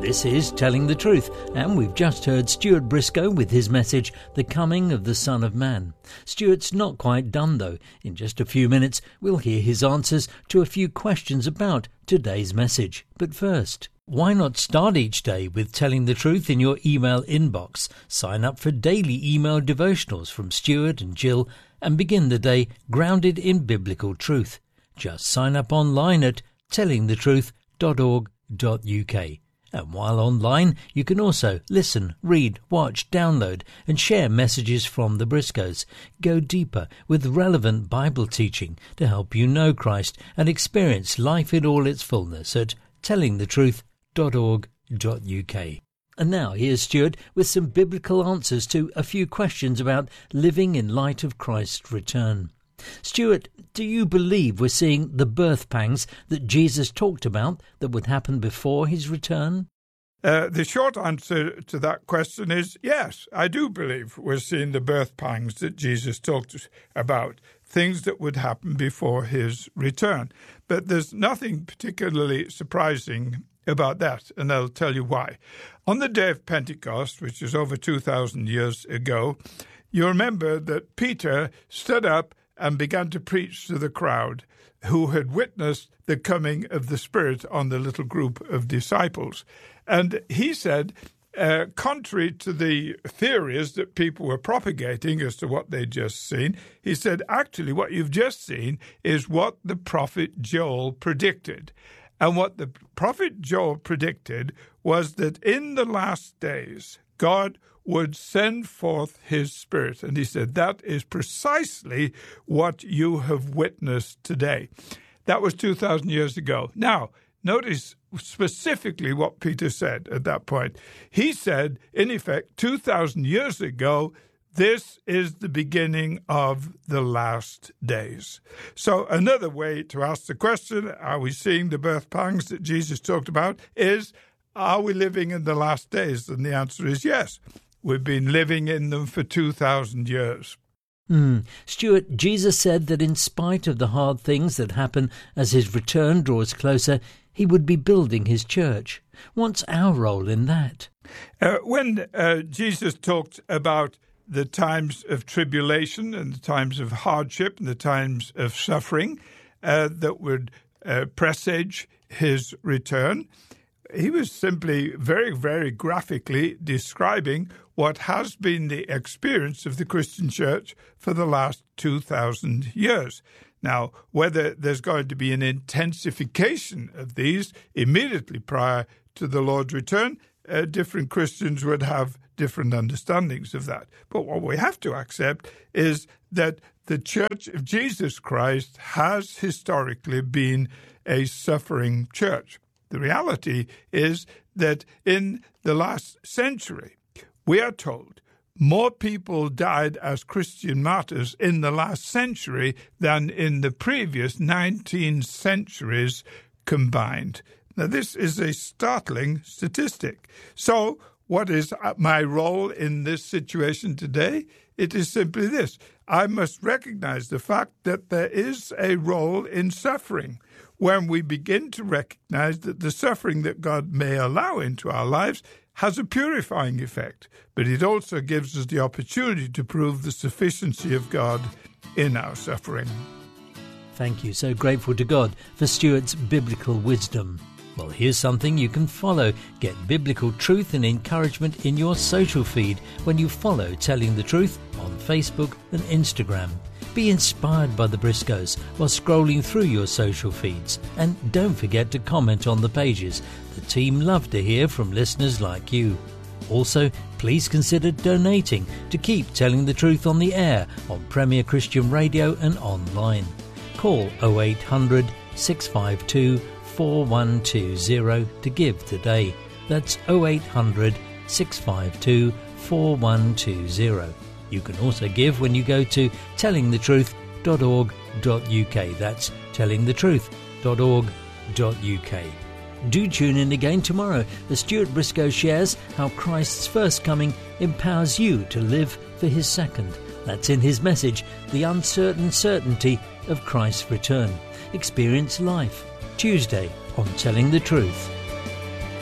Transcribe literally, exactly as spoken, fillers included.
This is Telling the Truth, and we've just heard Stuart Briscoe with his message, The Coming of the Son of Man. Stuart's not quite done, though. In just a few minutes, we'll hear his answers to a few questions about today's message. But first, why not start each day with Telling the Truth in your email inbox? Sign up for daily email devotionals from Stuart and Jill and begin the day grounded in biblical truth. Just sign up online at telling the truth dot org dot U K. And while online, you can also listen, read, watch, download and share messages from the Briscoes. Go deeper with relevant Bible teaching to help you know Christ and experience life in all its fullness at telling the truth dot org dot U K. And now here's Stuart with some biblical answers to a few questions about living in light of Christ's return. Stuart, do you believe we're seeing the birth pangs that Jesus talked about that would happen before his return? Uh, the short answer to that question is yes, I do believe we're seeing the birth pangs that Jesus talked about, things that would happen before his return. But there's nothing particularly surprising about that, and I'll tell you why. On the day of Pentecost, which is over two thousand years ago, you remember that Peter stood up and began to preach to the crowd who had witnessed the coming of the Spirit on the little group of disciples. And he said, uh, contrary to the theories that people were propagating as to what they'd just seen, he said, actually, what you've just seen is what the prophet Joel predicted. And what the prophet Joel predicted was that in the last days, God would send forth his Spirit. And he said, that is precisely what you have witnessed today. That was two thousand years ago. Now, notice specifically what Peter said at that point. He said, in effect, two thousand years ago, this is the beginning of the last days. So another way to ask the question, are we seeing the birth pangs that Jesus talked about, is, are we living in the last days? And the answer is yes. We've been living in them for two thousand years. Mm. Stuart, Jesus said that in spite of the hard things that happen as his return draws closer, he would be building his church. What's our role in that? Uh, when uh, Jesus talked about the times of tribulation and the times of hardship and the times of suffering uh, that would uh, presage his return, he was simply very, very graphically describing what has been the experience of the Christian church for the last two thousand years. Now, whether there's going to be an intensification of these immediately prior to the Lord's return, uh, different Christians would have different understandings of that. But what we have to accept is that the Church of Jesus Christ has historically been a suffering church. The reality is that in the last century, we are told more people died as Christian martyrs in the last century than in the previous nineteen centuries combined. Now, this is a startling statistic. So, what is my role in this situation today? It is simply this. I must recognize the fact that there is a role in suffering. When we begin to recognize that the suffering that God may allow into our lives has a purifying effect, but it also gives us the opportunity to prove the sufficiency of God in our suffering. Thank you. So grateful to God for Stuart's biblical wisdom. Well, here's something you can follow. Get biblical truth and encouragement in your social feed when you follow Telling the Truth on Facebook and Instagram. Be inspired by the Briscoes while scrolling through your social feeds. And don't forget to comment on the pages. The team love to hear from listeners like you. Also, please consider donating to keep Telling the Truth on the air on Premier Christian Radio and online. Call oh eight hundred, six five two, four one two zero to give today. That's oh eight hundred, six five two, four one two zero. You can also give when you go to telling the truth dot org dot U K. That's telling the truth dot org dot U K. Do tune in again tomorrow as Stuart Briscoe shares how Christ's first coming empowers you to live for his second. That's in his message, The Uncertain Certainty of Christ's Return. Experience life. Tuesday on Telling the Truth.